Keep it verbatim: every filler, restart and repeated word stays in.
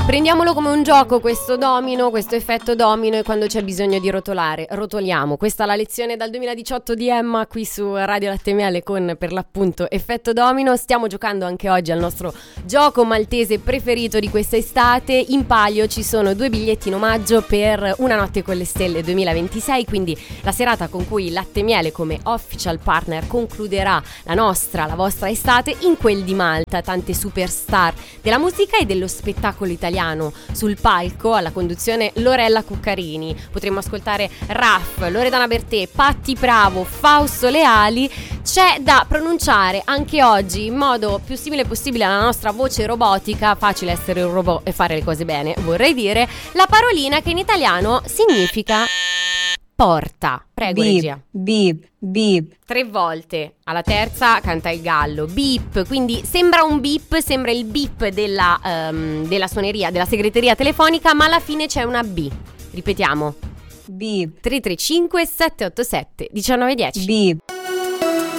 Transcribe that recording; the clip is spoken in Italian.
Prendiamolo come un gioco questo domino, questo effetto domino, e quando c'è bisogno di rotolare, rotoliamo. Questa è la lezione dal duemiladiciotto di Emma qui su Radio Latte e Miele con, per l'appunto, effetto domino. Stiamo giocando anche oggi al nostro gioco maltese preferito di questa estate. In palio ci sono due biglietti in omaggio per Una notte con le stelle duemilaventisei, quindi la serata con cui Latte e Miele come official partner concluderà la nostra, la vostra estate in quel di Malta. Tante superstar della musica e dello spettacolo italiano. Sul palco, alla conduzione Lorella Cuccarini. Potremmo ascoltare Raff, Loredana Bertè, Patti Bravo, Fausto Leali. C'è da pronunciare anche oggi in modo più simile possibile alla nostra voce robotica. Facile essere un robot e fare le cose bene, vorrei dire, la parolina che in italiano significa porta. Prego, Beep, regia. beep, beep. Tre volte. Alla terza canta il gallo. Beep. Quindi sembra un beep, sembra il beep della, um, della suoneria, della segreteria telefonica, ma alla fine c'è una B. Ripetiamo. Beep. tre tre cinque sette otto sette uno nove uno zero. Beep.